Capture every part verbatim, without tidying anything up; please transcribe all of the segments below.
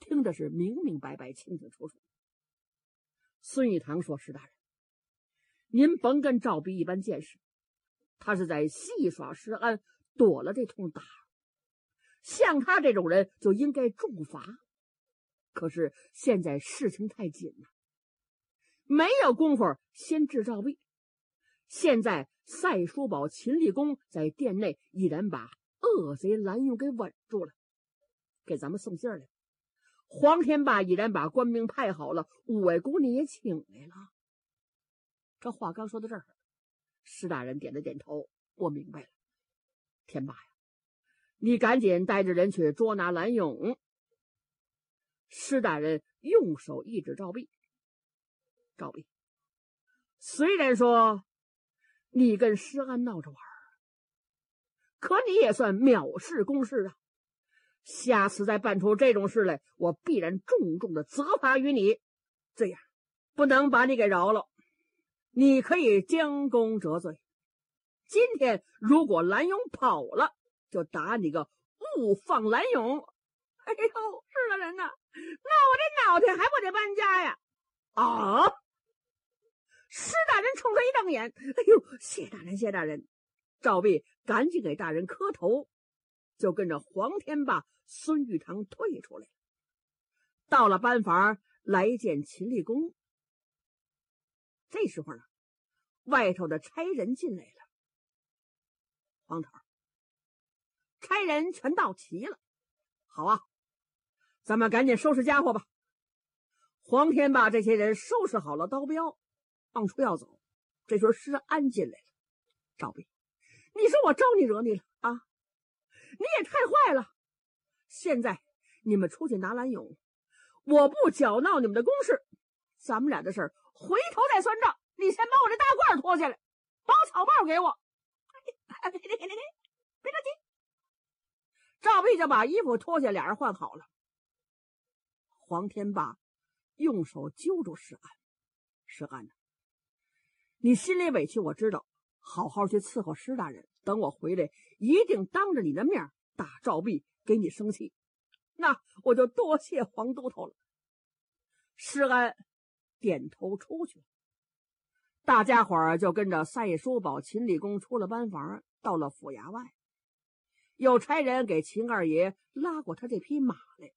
听的是明明白白、清清楚楚。孙玉堂说：“石大人，您甭跟赵弼一般见识，他是在戏耍施安，躲了这通打。像他这种人就应该重罚。可是现在事情太紧了，没有功夫先治赵弼。现在赛叔宝、秦立功在殿内已然把恶贼蓝勇给稳住了，给咱们送信来。黄天霸已然把官兵派好了，五位姑娘也请来了。”这话刚说到这儿，施大人点了点头：“我明白了。天霸呀，你赶紧带着人去捉拿蓝勇。”施大人用手一指赵弼：“赵弼，虽然说你跟施安闹着玩，可你也算藐视公事啊！下次再办出这种事来，我必然重重的责罚于你。这样不能把你给饶了，你可以将功折罪。今天如果蓝勇跑了，就打你个误放蓝勇。”哎呦，是个人呐，那我这脑袋还不得搬家呀？啊！施大人冲他一瞪眼：“哎呦，谢大人，谢大人！”赵弼赶紧给大人磕头，就跟着黄天霸、孙玉堂退出来，到了班房来见秦立功。这时候呢，外头的差人进来了。黄头，差人全到齐了。好啊，咱们赶紧收拾家伙吧。黄天霸这些人收拾好了刀镖，往出要走。这时候施安进来了：“赵弼，你说我招你惹你了啊？你也太坏了！现在你们出去拿蓝勇，我不搅闹你们的公事，咱们俩的事儿回头再算账。你先把我这大褂脱下来，把我草帽给我。别别别别别着急。”赵弼就把衣服脱下，俩人换好了。黄天霸用手揪住施安：“施安，你心里委屈我知道，好好去伺候施大人，等我回来一定当着你的面打赵弼，给你生气。那我就多谢黄都头了。”施安点头出去了。大家伙儿就跟着赛叔宝、秦立功出了班房，到了府衙外。有差人给秦二爷拉过他这匹马来。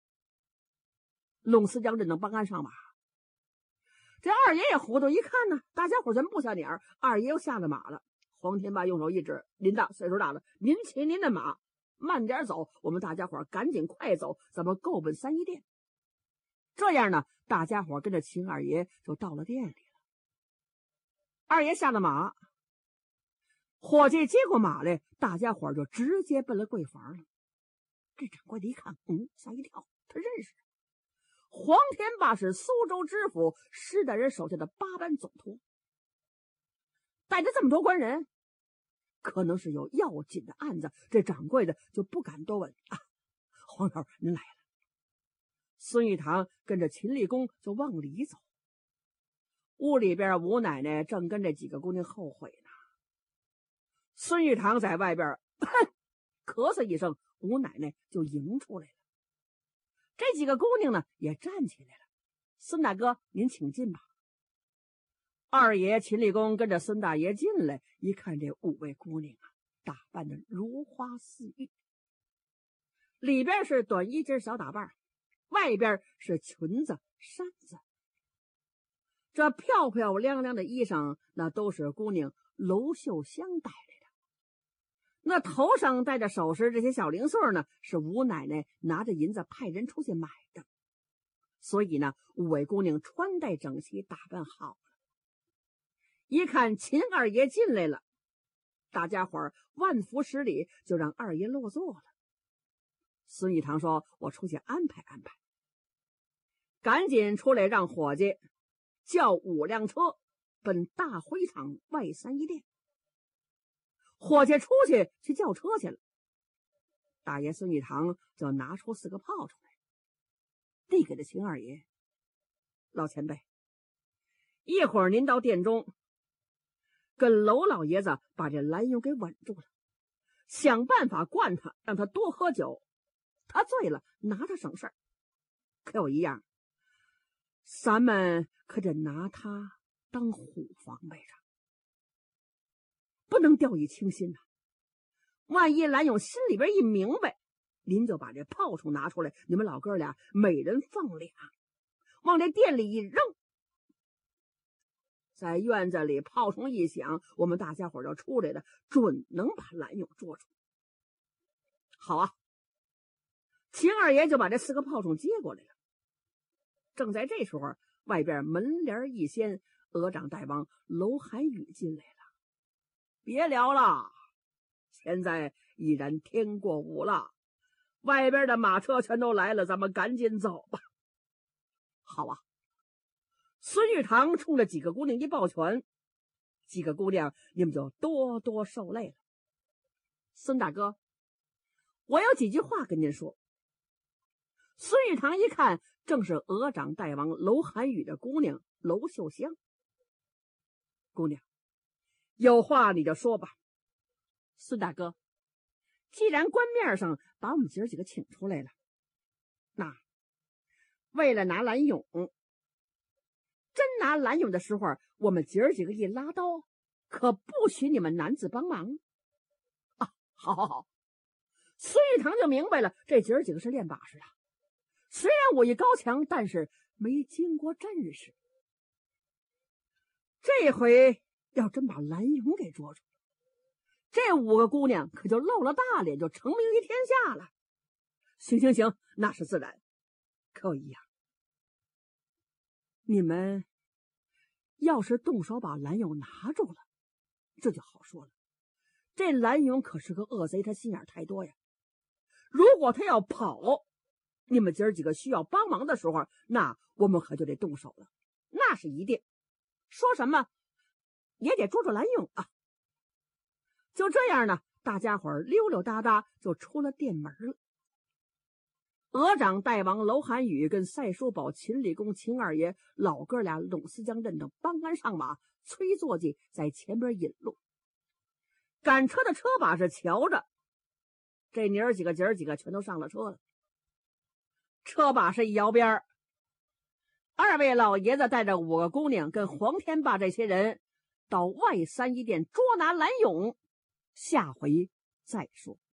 陇司将军能帮鞍上马，这二爷也糊涂，一看呢，大家伙全不下脸儿，二爷又下了马了。黄天霸用手一指：“您大岁数大了，您骑您的马，慢点走，我们大家伙赶紧快走，咱们够奔三一殿。”这样呢，大家伙跟着秦二爷就到了店里了。二爷下了马，伙计接过马来，大家伙就直接奔了柜房了。这掌柜的一看，嗯，吓一跳，他认识黄天霸是苏州知府施大人手下的八班总督，带着这么多官人，可能是有要紧的案子。这掌柜的就不敢多问啊。黄头，您来了。孙玉堂跟着秦立功就往里走。屋里边吴奶奶正跟这几个姑娘后悔呢。孙玉堂在外边咳嗽一声，吴奶奶就迎出来了。这几个姑娘呢也站起来了：“孙大哥，您请进吧。”二爷秦立功跟着孙大爷进来，一看这五位姑娘啊，打扮的如花似玉，里边是短衣襟小打扮，外边是裙子衫子。这漂漂亮亮的衣裳，那都是姑娘娄秀香带来的。那头上戴着首饰，这些小零碎呢，是吴奶奶拿着银子派人出去买的。所以呢，五位姑娘穿戴整齐，打扮好了。一看秦二爷进来了，大家伙儿万福十礼，就让二爷落座了。孙玉堂说：“我出去安排安排。”赶紧出来让伙计叫五辆车奔大会场外三一殿。伙计出去去叫车去了。大爷孙玉堂就拿出四个炮出来，递给了秦二爷：“老前辈，一会儿您到殿中跟娄老爷子把这蓝勇给稳住了，想办法灌他，让他多喝酒，他醉了拿他省事儿。 可有一样，咱们可得拿他当虎防备着，不能掉以轻心呐、啊。万一蓝勇心里边一明白，您就把这炮筒拿出来，你们老哥俩每人放俩，往这店里一扔，在院子里炮筒一响，我们大家伙就出来了，准能把蓝勇捉住。好啊，秦二爷就把这四个炮筒接过来了。正在这时候，外边门帘一掀，鹅掌大王楼寒雨进来了。别聊了，现在已然天过午了，外边的马车全都来了，咱们赶紧走吧。好啊。孙玉堂冲着几个姑娘一抱拳，几个姑娘你们就多多受累了。孙大哥，我有几句话跟您说。孙玉堂一看，正是鹅掌大王楼寒雨的姑娘楼秀香。姑娘，有话你就说吧。孙大哥，既然官面上把我们姐儿几个请出来了，那为了拿蓝勇，真拿蓝勇的时候，我们姐儿几个一拉刀，可不许你们男子帮忙啊！好好好，孙玉堂就明白了，这姐儿几个是练把式的，虽然武艺高强，但是没经过阵势。这回要真把蓝勇给捉住，这五个姑娘可就露了大脸，就成名于天下了。行行行，那是自然。可有一样，你们要是动手把蓝勇拿住了，这就好说了。这蓝勇可是个恶贼，他心眼太多呀。如果他要跑，你们姐儿几个需要帮忙的时候，那我们可就得动手了，那是一定。说什么也得捉住蓝勇啊！就这样呢，大家伙儿溜溜达达就出了店门了。鹅掌大王楼寒雨跟赛叔宝、秦理公、秦二爷老哥俩拢思江镇等帮鞍上马，崔作记在前边引路。赶车的车把是瞧着，这娘儿几个姐儿几个全都上了车了。车把是一摇边，二位老爷子带着五个姑娘跟黄天霸这些人到外三一店捉拿蓝勇，下回再说。